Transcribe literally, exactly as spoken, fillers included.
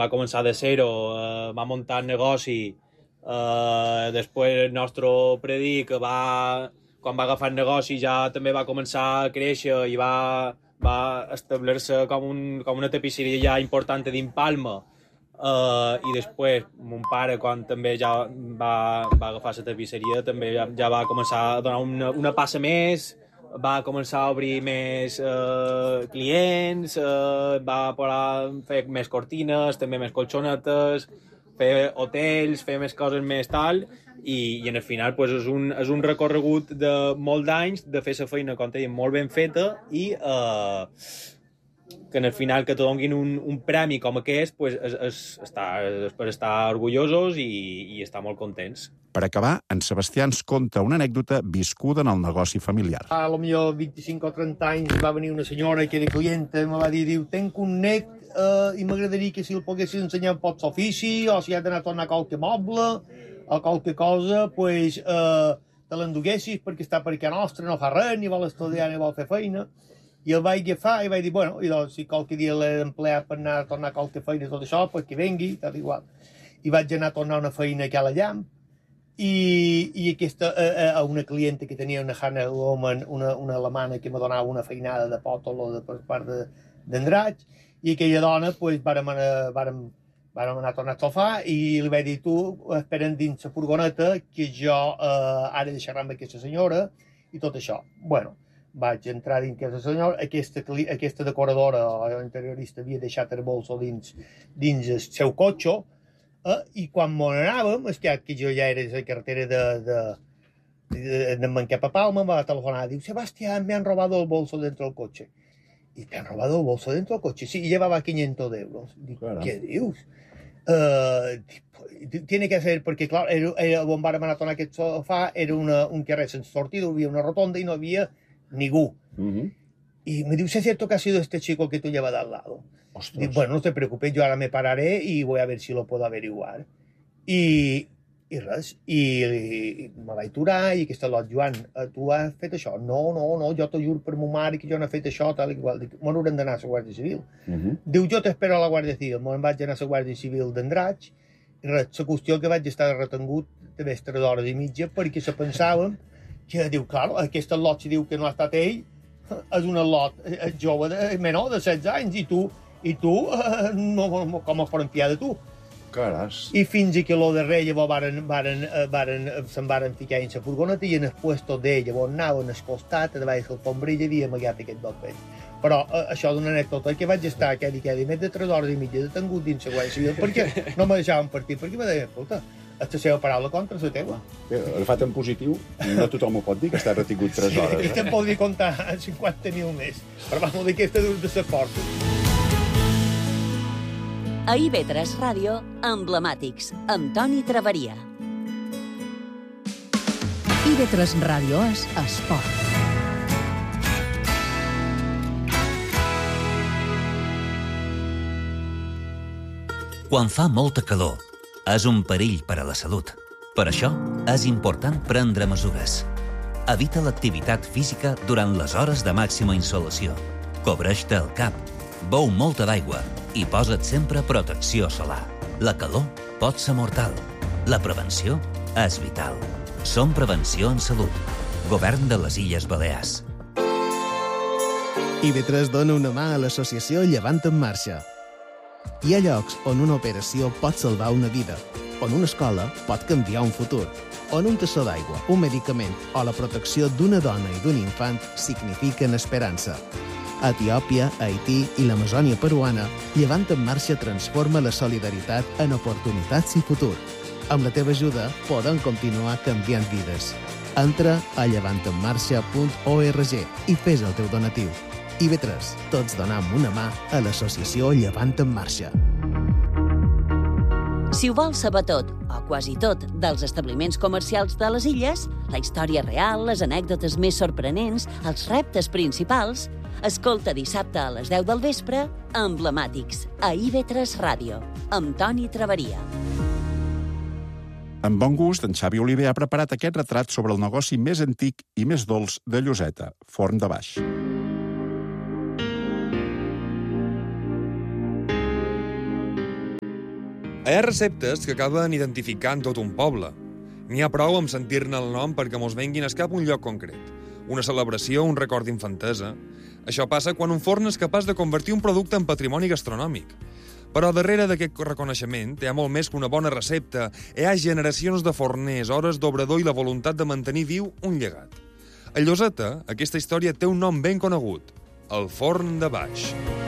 va començar de zero, uh, va muntar el negoci, uh, després el nostre predic va, quan va agafar el negoci ja també va començar a créixer i va, va establir-se com, un, com una tapisseria ja important dins Palma. Uh, i després mon pare, quan també ja va, va agafar la tapisseria, també ja, ja va començar a donar una, una passa més, va començar a obrir més uh, clients, uh, va poder fer més cortines, també més colxonetes, fer hotels, fer més coses més tal, i, i en el final pues, és, un, és un recorregut de molts anys de fer la feina, com te dic, molt ben feta, i uh, que en el final que te donin un, un premi com aquest, pues, és, és, està, és per estar orgullosos i, i estar molt contents. Per acabar, en Sebastià ens conta una anècdota viscuda en el negoci familiar. A lo millor vint-i-cinc o trenta anys va venir una senyora que era clienta i me va dir, diu, tenc un net eh, i m'agradaria que si el poguessis ensenyar pots ofici o si ha d'anar a tornar qualque moble o qualque cosa, pues, eh, te l'enduguessis perquè està per casa nostra, no fa res, ni vol estudiar ni vol fer feina. I el vaig agafar i vaig dir, bueno, i doncs, si qualque dia l'he d'emplear per anar a tornar qualque feina i tot això, pues que vengui, tot igual. I vaig anar a tornar una feina aquí a la llamp, i, i aquesta, a, a una clienta que tenia una Hannah Woman, una, una alemana que me donava una feinada de pòtolo de, per part d'Andratx, i aquella dona, pues, vàrem, vàrem, vàrem anar a tornar a sofà i li vaig dir, tu, espera'n dins la furgoneta, que jo eh, ara deixarà amb aquesta senyora i tot això. Bueno, vaig entrar dins aquesta senyora, aquesta, aquesta decoradora o interiorista havia deixat el bolso dins, dins el seu cotxe, eh, i quan m'on anàvem, és que, que jo ja era a la carretera de, de, de, de Manquepa Palma, em va telefonar, diu, Sebastián, me han robado el bolso dentro del coche. ¿Y te han robado el bolso dentro del coche? Sí, y llevaba quinientos euros. Dic, claro. ¿Qué dius? Uh, tiene que ser, perquè clar, era, era, on vàrem anar a tornar aquest sofà, era una, un carrer sense sortida, hi havia una rotonda i no havia ningú. Uh-huh. Y me dice, ¿es cierto que ha sido este chico que tú llevas al lado? Dic, bueno, no te preocupes, yo ahora me pararé y voy a ver si lo puedo averiguar. I, i res, i, i me vaig aturar i aquesta lot, Joan, tu has fet això? No, no, no, jo t'ho juro per mo mare que jo no he fet això, tal i igual. Dic, me n'haurem d'anar a la Guàrdia Civil. Uh-huh. Diu, jo t'espero a la Guàrdia Civil. Me'n vaig anar a la Guàrdia Civil d'Andratx, i res, la qüestió que vaig estar retengut de més tres hores i mitja perquè se pensàvem que, diu, clar, aquesta lot, si diu que no ha estat ell, és una lot jove, de, menor de setze anys, i tu, i tu, eh, no, no, com es poden fiar de tu? Caras. I fins i que lo de res, llavors varen, varen, varen, se'n varen ficar en la furgoneta i en el puesto d'ell, llavors anaven al costat, a davall del pombrell, havia amagat aquest doble. Però eh, això d'una anècdota, que vaig estar aquell i aquell, més de tres hores i mitja detengut dins la Guàrdia Civil, perquè no me deixaven partir, perquè me deien, escolta, és la seva paraula contra la teua. Agafat en positiu, no tothom ho pot dir, que està retingut tres hores. Sí, aquesta em podria comptar cinquanta mil més, però vam dir que aquesta deu de ser forta. A I V tres Ràdio, Emblemàtics, amb Toni Traveria. I V tres Ràdio és esport. Quan fa molta calor, és un perill per a la salut. Per això, és important prendre mesures. Evita l'activitat física durant les hores de màxima insolació. Cobreix-te el cap, beu molta d'aigua i posa't sempre protecció solar. La calor pot ser mortal. La prevenció és vital. Som Prevenció en Salut. Govern de les Illes Balears. I V tres dona una mà a l'associació Llevant en Marxa. Hi ha llocs on una operació pot salvar una vida, on una escola pot canviar un futur, on un tassó d'aigua, un medicament o la protecció d'una dona i d'un infant signifiquen esperança. A Etiòpia, Haití i l'Amazònia peruana, Llevant en Marxa transforma la solidaritat en oportunitats i futur. Amb la teva ajuda podem continuar canviant vides. Entra a llevant en marxa punt org i fes el teu donatiu. I V tres, tots donam una mà a l'associació Llevant en Marxa. Si ho vols saber tot, o quasi tot, dels establiments comercials de les illes, la història real, les anècdotes més sorprenents, els reptes principals, escolta dissabte a les deu del vespre, Emblemàtics, a I V tres Ràdio, amb Toni Traveria. Amb bon gust, en Xavi Oliver ha preparat aquest retrat sobre el negoci més antic i més dolç de Lloseta, Forn de Baix. Hi ha receptes que acaben identificant tot un poble. N'hi ha prou amb sentir-ne el nom perquè mos venguin al cap un lloc concret. Una celebració, un record d'infantesa. Això passa quan un forn és capaç de convertir un producte en patrimoni gastronòmic. Però darrere d'aquest reconeixement hi ha molt més que una bona recepta. Hi ha generacions de forners, hores d'obrador i la voluntat de mantenir viu un llegat. A Lloseta, aquesta història té un nom ben conegut, el Forn de Baix.